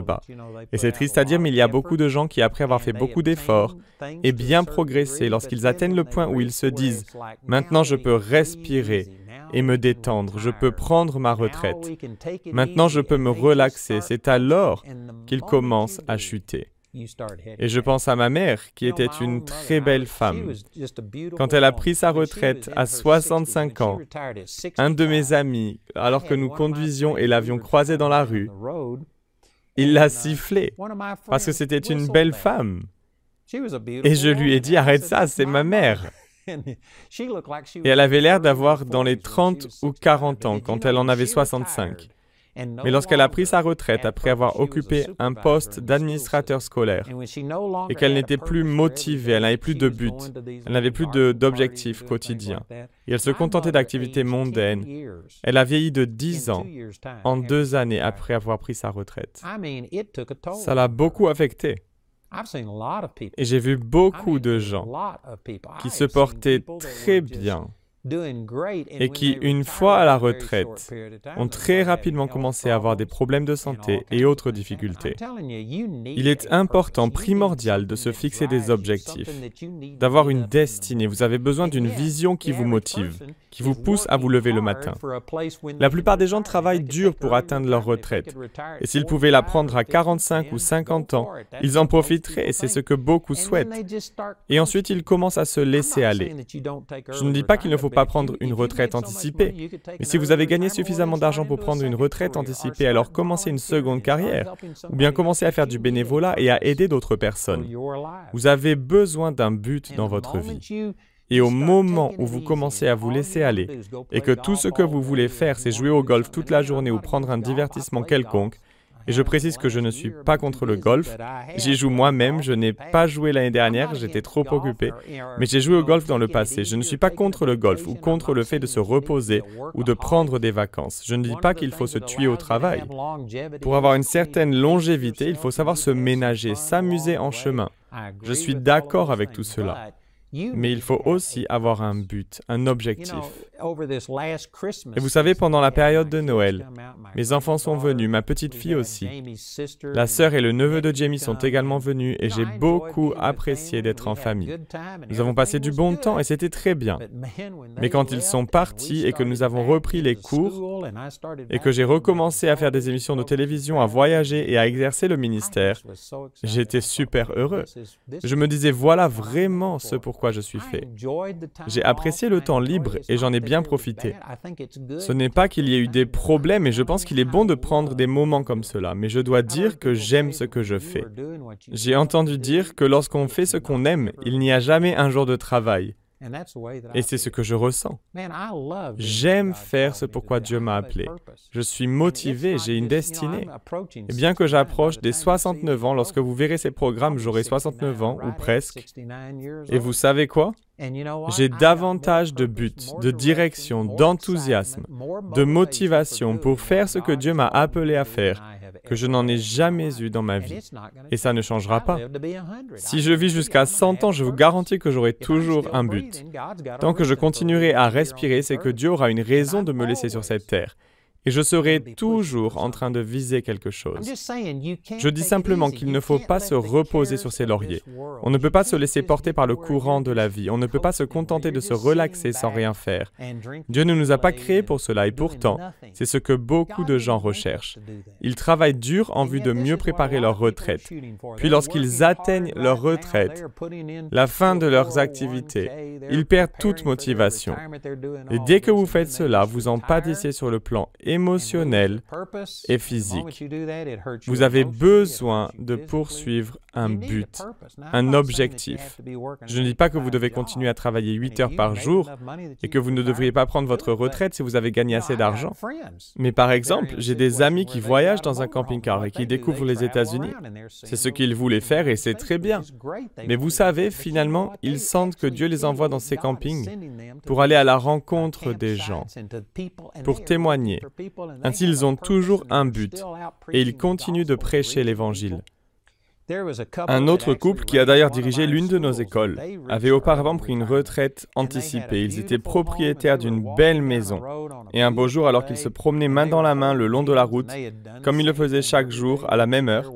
là-bas. Et c'est triste à dire, mais il y a beaucoup de gens qui, après avoir fait beaucoup d'efforts et bien progressé, lorsqu'ils atteignent le point où ils se disent « Maintenant, je peux respirer et me détendre, je peux prendre ma retraite. Maintenant, je peux me relaxer. » C'est alors qu'ils commencent à chuter. Et je pense à ma mère, qui était une très belle femme. Quand elle a pris sa retraite à 65 ans, un de mes amis, alors que nous conduisions et l'avions croisée dans la rue, il l'a sifflée, parce que c'était une belle femme. Et je lui ai dit, arrête ça, c'est ma mère. Et elle avait l'air d'avoir dans les 30 ou 40 ans, quand elle en avait 65. Mais lorsqu'elle a pris sa retraite après avoir occupé un poste d'administrateur scolaire et qu'elle n'était plus motivée, elle n'avait plus de but, elle n'avait plus d'objectifs quotidiens et elle se contentait d'activités mondaines, elle a vieilli de 10 ans en 2 années après avoir pris sa retraite. Ça l'a beaucoup affectée. Et j'ai vu beaucoup de gens qui se portaient très bien et qui, une fois à la retraite, ont très rapidement commencé à avoir des problèmes de santé et autres difficultés. Il est important, primordial, de se fixer des objectifs, d'avoir une destinée. Vous avez besoin d'une vision qui vous motive, qui vous pousse à vous lever le matin. La plupart des gens travaillent dur pour atteindre leur retraite. Et s'ils pouvaient la prendre à 45 ou 50 ans, ils en profiteraient et c'est ce que beaucoup souhaitent. Et ensuite, ils commencent à se laisser aller. Je ne dis pas qu'il ne faut pas prendre une retraite anticipée. Mais si vous avez gagné suffisamment d'argent pour prendre une retraite anticipée, alors commencez une seconde carrière, ou bien commencez à faire du bénévolat et à aider d'autres personnes. Vous avez besoin d'un but dans votre vie. Et au moment où vous commencez à vous laisser aller, et que tout ce que vous voulez faire, c'est jouer au golf toute la journée ou prendre un divertissement quelconque, et je précise que je ne suis pas contre le golf. J'y joue moi-même, je n'ai pas joué l'année dernière, j'étais trop occupé. Mais j'ai joué au golf dans le passé. Je ne suis pas contre le golf ou contre le fait de se reposer ou de prendre des vacances. Je ne dis pas qu'il faut se tuer au travail. Pour avoir une certaine longévité, il faut savoir se ménager, s'amuser en chemin. Je suis d'accord avec tout cela. Mais il faut aussi avoir un but, un objectif. Et vous savez, pendant la période de Noël, mes enfants sont venus, ma petite fille aussi. La sœur et le neveu de Jamie sont également venus et j'ai beaucoup apprécié d'être en famille. Nous avons passé du bon temps et c'était très bien. Mais quand ils sont partis et que nous avons repris les cours et que j'ai recommencé à faire des émissions de télévision, à voyager et à exercer le ministère, j'étais super heureux. Je me disais, voilà vraiment ce pourquoi je suis fait. J'ai apprécié le temps libre et j'en ai bien profité. Ce n'est pas qu'il y ait eu des problèmes et je pense qu'il est bon de prendre des moments comme cela, mais je dois dire que j'aime ce que je fais. J'ai entendu dire que lorsqu'on fait ce qu'on aime, il n'y a jamais un jour de travail. Et c'est ce que je ressens. J'aime faire ce pourquoi Dieu m'a appelé. Je suis motivé, j'ai une destinée. Et bien que j'approche des 69 ans, lorsque vous verrez ces programmes, j'aurai 69 ans, ou presque. Et vous savez quoi? J'ai davantage de buts, de direction, d'enthousiasme, de motivation pour faire ce que Dieu m'a appelé à faire, que je n'en ai jamais eu dans ma vie. Et ça ne changera pas. Si je vis jusqu'à 100 ans, je vous garantis que j'aurai toujours un but. Tant que je continuerai à respirer, c'est que Dieu aura une raison de me laisser sur cette terre. Et je serai toujours en train de viser quelque chose. Je dis simplement qu'il ne faut pas se reposer sur ses lauriers. On ne peut pas se laisser porter par le courant de la vie. On ne peut pas se contenter de se relaxer sans rien faire. Dieu ne nous a pas créés pour cela et pourtant, c'est ce que beaucoup de gens recherchent. Ils travaillent dur en vue de mieux préparer leur retraite. Puis lorsqu'ils atteignent leur retraite, la fin de leurs activités, ils perdent toute motivation. Et dès que vous faites cela, vous en pâtissez sur le plan émotionnel et physique. Vous avez besoin de poursuivre un but, un objectif. Je ne dis pas que vous devez continuer à travailler 8 heures par jour et que vous ne devriez pas prendre votre retraite si vous avez gagné assez d'argent. Mais par exemple, j'ai des amis qui voyagent dans un camping-car et qui découvrent les États-Unis. C'est ce qu'ils voulaient faire et c'est très bien. Mais vous savez, finalement, ils sentent que Dieu les envoie dans ces campings pour aller à la rencontre des gens, pour témoigner. Ainsi, ils ont toujours un but et ils continuent de prêcher l'Évangile. Un autre couple, qui a d'ailleurs dirigé l'une de nos écoles, avait auparavant pris une retraite anticipée. Ils étaient propriétaires d'une belle maison. Et un beau jour, alors qu'ils se promenaient main dans la main le long de la route, comme ils le faisaient chaque jour à la même heure,